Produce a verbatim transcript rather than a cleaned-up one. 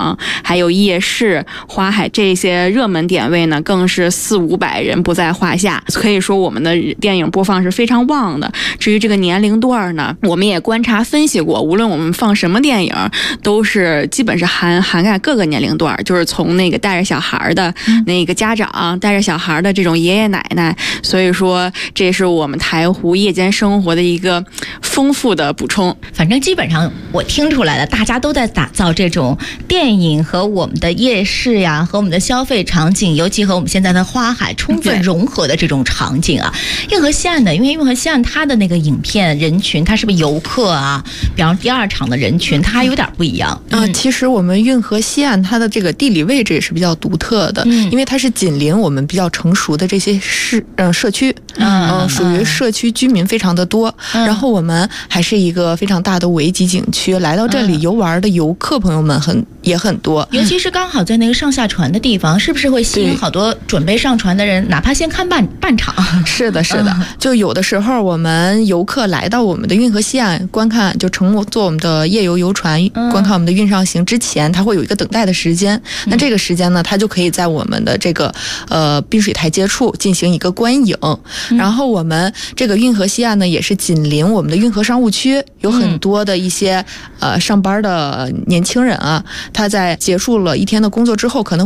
场，还有夜市、花海这些热门点位呢，更是四五百人不在话下。可以说我们的电影播放是非常旺的。至于这个年龄段呢，我们也观察分析过，无论我们放什么电影，都是基本是涵涵盖各个年龄段，就是从那个带着小孩的那个家长，带着小孩的这种爷爷奶奶。所以说，这是我们台湖夜间生活的一个丰富的补充。 反正基本上我听出来了，大家都在打造这种电影和我们的夜市呀，和我们的消费场景，尤其和我们现在的花海充分融合的这种场景啊。运河西岸的，因为运河西岸它的那个影片人群，它是不是游客啊？比方第二场的人群，它还有点不一样啊、 呃。其实我们运河西岸它的这个地理位置也是比较独特的，嗯、因为它是紧邻我们比较成熟的这些市呃社区，嗯、呃，属于社区居民非常的多、嗯。然后我们还是一个非常大的维级景区，来到这里游玩的游客朋友们很也很多， 尤其是刚好在那个上下船的地方，是不是会吸引好多准备上船的人，哪怕先看半半场？ 是的，是的。嗯、就有的时候我们游客来到我们的运河西岸观看，就乘坐我们的夜游游船、嗯、观看我们的运上行之前，它会有一个等待的时间。嗯、那这个时间呢，它就可以在我们的这个呃滨水台阶处进行一个观影。嗯、然后我们这个运河西岸呢，也是紧邻我们的运河商务区，有很多的一些、嗯、呃上班的年轻人啊，他在结束了一天的工作之后，可能